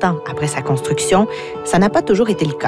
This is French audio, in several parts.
ans après sa construction, ça n'a pas toujours été le cas.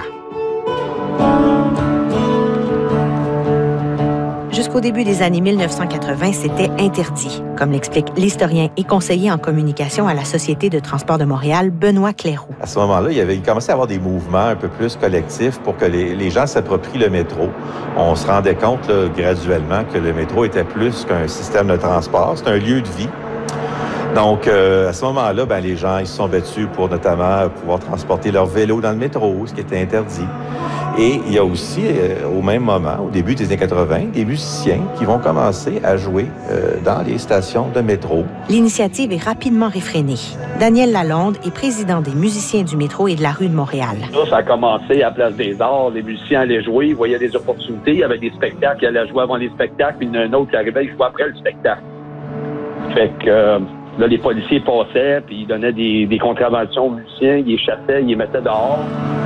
Jusqu'au début des années 1980, c'était interdit, comme l'explique l'historien et conseiller en communication à la Société de transport de Montréal, Benoît Cleyroux. À ce moment-là, il commençait à y avoir des mouvements un peu plus collectifs pour que les gens s'approprient le métro. On se rendait compte là, graduellement que le métro était plus qu'un système de transport, c'est un lieu de vie. Donc, à ce moment-là, les gens ils se sont battus pour notamment pouvoir transporter leur vélo dans le métro, ce qui était interdit. Et il y a aussi, au même moment, au début des années 80, des musiciens qui vont commencer à jouer dans les stations de métro. L'initiative est rapidement réfrénée. Daniel Lalonde est président des musiciens du métro et de la rue de Montréal. Ça a commencé à Place des Arts. Les musiciens allaient jouer, ils voyaient des opportunités. Il y avait des spectacles, ils allaient jouer avant les spectacles, puis il y en a un autre qui arrivait, il jouait après le spectacle. Fait que là, les policiers passaient, puis ils donnaient des contraventions aux musiciens, ils les chassaient, ils les mettaient dehors.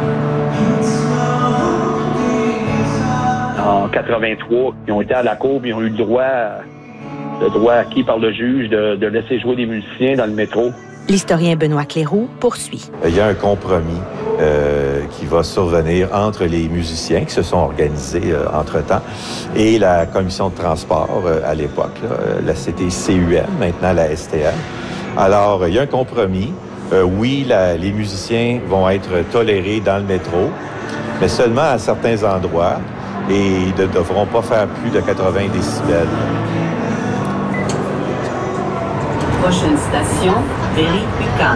En 83, ils ont été à la cour, ils ont eu le droit acquis par le juge de laisser jouer des musiciens dans le métro. L'historien Benoît Cleyroux poursuit. Il y a un compromis qui va survenir entre les musiciens qui se sont organisés entre-temps et la commission de transport à l'époque. Là, c'était CUM, maintenant la STM. Alors, il y a un compromis. Oui, les musiciens vont être tolérés dans le métro, mais seulement à certains endroits. Et ils ne devront pas faire plus de 80 décibels. Prochaine station, Berry-UQAM.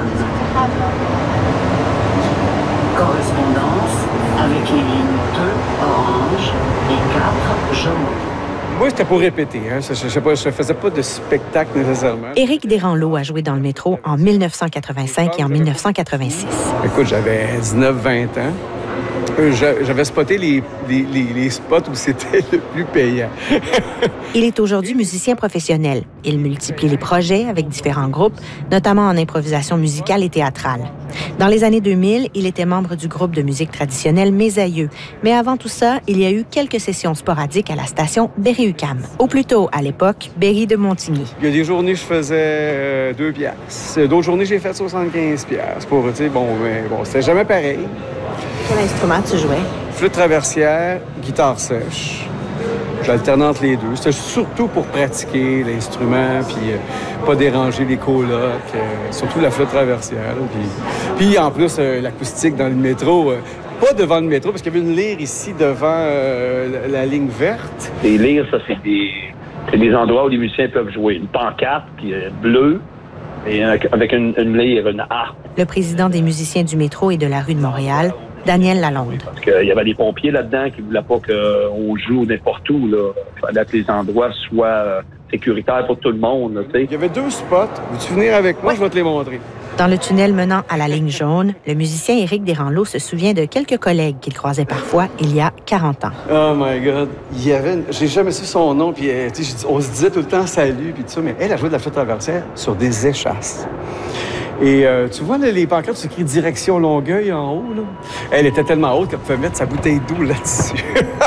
Correspondance avec les lignes 2, orange, et 4, jaune. Moi, c'était pour répéter. Hein. Je faisais pas de spectacle nécessairement. Éric Desranleau a joué dans le métro en 1985 et en 1986. Écoute, j'avais 19-20 ans. J'avais spoté les spots où c'était le plus payant. Il est aujourd'hui musicien professionnel. Il multiplie les projets avec différents groupes, notamment en improvisation musicale et théâtrale. Dans les années 2000, il était membre du groupe de musique traditionnelle Mes Aïeux. Mais avant tout ça, il y a eu quelques sessions sporadiques à la station Berry-UQAM. Ou plutôt, à l'époque, Berry de Montigny. Il y a des journées, je faisais 2 piastres. D'autres journées, j'ai fait 75 piastres. Pour, tu sais, bon, c'était jamais pareil. Quel instrument tu jouais? Flûte traversière, guitare sèche. J'alternais entre les deux. C'était surtout pour pratiquer l'instrument, puis pas déranger les colocs, surtout la flûte traversière. Puis en plus, l'acoustique dans le métro, pas devant le métro, parce qu'il y avait une lyre ici devant la ligne verte. Les lyres, ça, c'est des endroits où les musiciens peuvent jouer. Une pancarte, puis bleue, et avec une lyre, une harpe. Le président des musiciens du métro et de la rue de Montréal, Daniel Lalonde. Parce qu'il y avait des pompiers là-dedans qui ne voulaient pas qu'on joue n'importe où. Il fallait que les endroits soient sécuritaires pour tout le monde. Là, il y avait 2 spots. Veux-tu venir avec moi? Ouais. Je vais te les montrer. Dans le tunnel menant à la ligne jaune, le musicien Éric Desranleau se souvient de quelques collègues qu'il croisait parfois il y a 40 ans. Oh my God! Il y avait j'ai jamais su son nom, puis on se disait tout le temps salut, puis tout ça, mais elle a joué de la flûte traversière sur des échasses. Et tu vois, là, les pancartes, c'est écrit direction Longueuil en haut. Là. Elle était tellement haute qu'elle pouvait mettre sa bouteille d'eau là-dessus.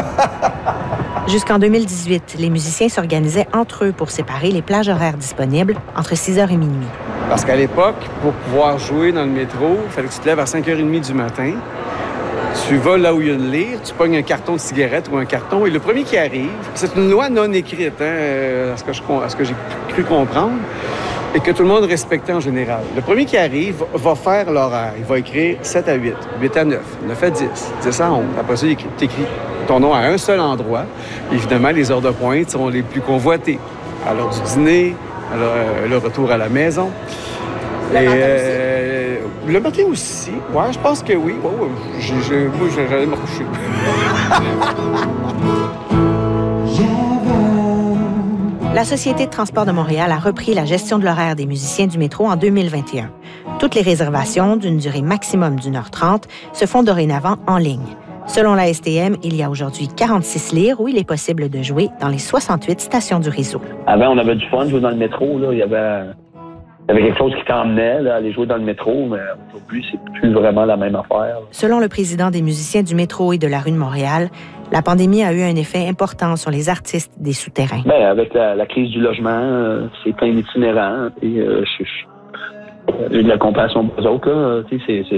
Jusqu'en 2018, les musiciens s'organisaient entre eux pour séparer les plages horaires disponibles entre 6h et minuit. Parce qu'à l'époque, pour pouvoir jouer dans le métro, il fallait que tu te lèves à 5h30 du matin. Tu vas là où il y a une lyre, tu pognes un carton de cigarette ou un carton, et le premier qui arrive, c'est une loi non écrite, à ce que j'ai cru comprendre, et que tout le monde respectait en général. Le premier qui arrive va faire l'horaire. Il va écrire 7 à 8, 8 à 9, 9 à 10, 10 à 11. Après ça, tu écris ton nom à un seul endroit. Évidemment, les heures de pointe sont les plus convoitées. À l'heure du dîner, le retour à la maison. Le matin aussi. Ouais, je pense que oui. Moi, j'allais me coucher. La Société de transport de Montréal a repris la gestion de l'horaire des musiciens du métro en 2021. Toutes les réservations, d'une durée maximum d'1h30, se font dorénavant en ligne. Selon la STM, il y a aujourd'hui 46 lyres où il est possible de jouer dans les 68 stations du réseau. Avant, on avait du fun, jouer dans le métro. Là. Il y avait quelque chose qui t'emmenait à aller jouer dans le métro, mais aujourd'hui, c'est plus vraiment la même affaire. Selon le président des musiciens du métro et de la rue de Montréal, la pandémie a eu un effet important sur les artistes des souterrains. Bien, avec la crise du logement, c'est plein d'itinérants. J'ai de la compassion pour eux autres. Là,